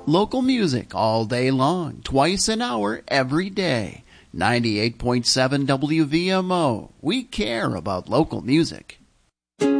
Local music all day long, twice an hour every day. 98.7 WVMO. We care about local music.